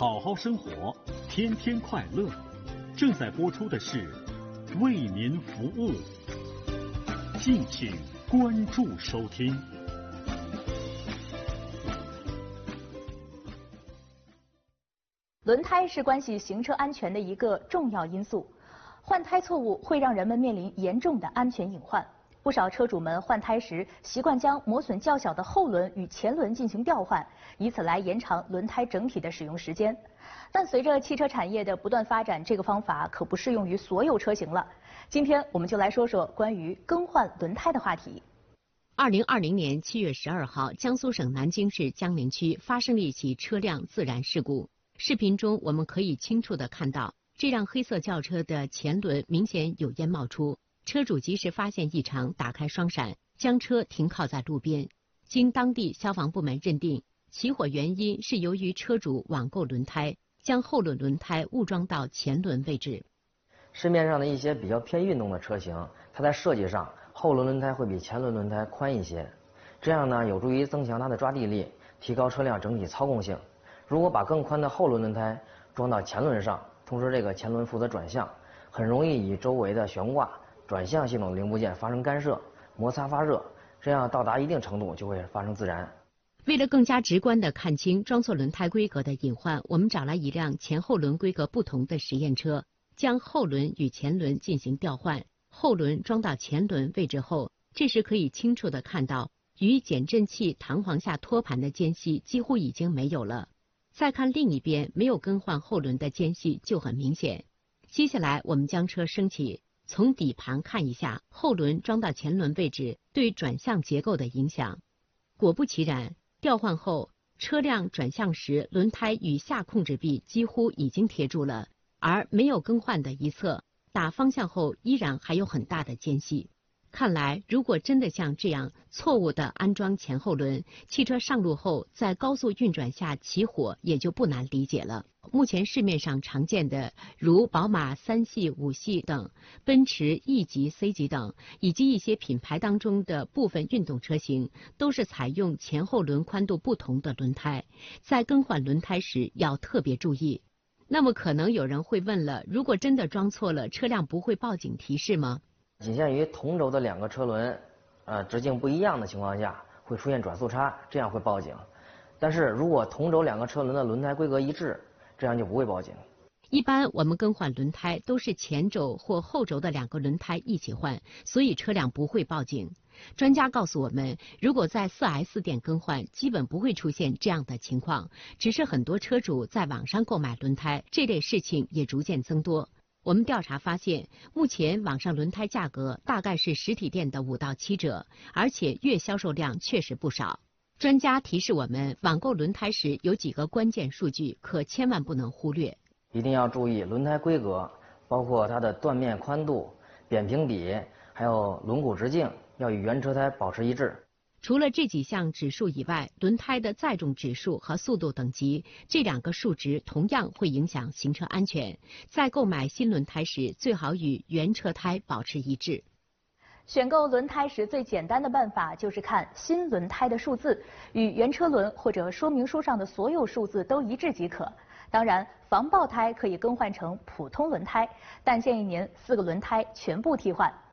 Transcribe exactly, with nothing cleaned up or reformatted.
好好生活，天天快乐。正在播出的是为您服务，敬请关注收听。 轮胎是关系行车安全的一个重要因素，换胎错误会让人们面临严重的安全隐患。不少车主们换胎时习惯将磨损较小的后轮与前轮进行调换，以此来延长轮胎整体的使用时间。但随着汽车产业的不断发展，这个方法可不适用于所有车型了。今天我们就来说说关于更换轮胎的话题。 二零二零年七月十二号，江苏省南京市江陵区发生了一起车辆自燃事故。视频中我们可以清楚地看到，这辆黑色轿车的前轮明显有烟冒出。车主及时发现异常，打开双闪，将车停靠在路边。经当地消防部门认定，起火原因是由于车主网购轮胎，将后轮轮胎误装到前轮位置。 市面上的一些比较偏运动的车型，它在设计上后轮轮胎会比前轮轮胎宽一些，这样呢有助于增强它的抓地力，提高车辆整体操控性。如果把更宽的后轮轮胎装到前轮上，同时这个前轮负责转向，很容易与周围的悬挂、转向系统零部件发生干涉、摩擦发热，这样到达一定程度就会发生自燃。 为了更加直观地看清装错轮胎规格的隐患，我们找来一辆前后轮规格不同的实验车，将后轮与前轮进行调换，后轮装到前轮位置后，这时可以清楚地看到，与减震器弹簧下托盘的间隙几乎已经没有了。再看另一边，没有更换后轮的间隙就很明显。接下来我们将车升起，从底盘看一下后轮装到前轮位置对转向结构的影响。果不其然，调换后车辆转向时轮胎与下控制臂几乎已经贴住了，而没有更换的一侧打方向后依然还有很大的间隙。看来如果真的像这样错误地安装前后轮，汽车上路后在高速运转下起火也就不难理解了。目前市面上常见的如宝马三系、五系等，奔驰 E 级、C 级等，以及一些品牌当中的部分运动车型，都是采用前后轮宽度不同的轮胎，在更换轮胎时要特别注意。那么可能有人会问了，如果真的装错了，车辆不会报警提示吗？ 仅限于同轴的两个车轮，呃，直径不一样的情况下，会出现转速差，这样会报警。但是如果同轴两个车轮的轮胎规格一致，这样就不会报警。 一般我们更换轮胎都是前轴或后轴的两个轮胎一起换，所以车辆不会报警。专家告诉我们，如果在 四 S 店更换，基本不会出现这样的情况，只是很多车主在网上购买轮胎，这类事情也逐渐增多。我们调查发现，目前网上轮胎价格大概是实体店的五到七折，而且月销售量确实不少。专家提示我们，网购轮胎时有几个关键数据可千万不能忽略。 一定要注意轮胎规格，包括它的断面宽度、扁平底，还有轮毂直径，要与原车胎保持一致。 除了这几项指数以外，轮胎的载重指数和速度等级，这两个数值同样会影响行车安全。在购买新轮胎时，最好与原车胎保持一致。 选购轮胎时最简单的办法就是看新轮胎的数字，与原车轮或者说明书上的所有数字都一致即可。当然，防爆胎可以更换成普通轮胎，但建议您四个轮胎全部替换。